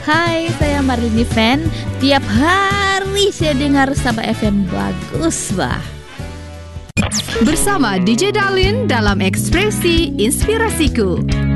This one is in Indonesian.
Hai, saya Marlini Fan. Tiap hari saya dengar Sabah FM, bagus bah. Bersama DJ Darlin dalam Ekspresi Inspirasiku.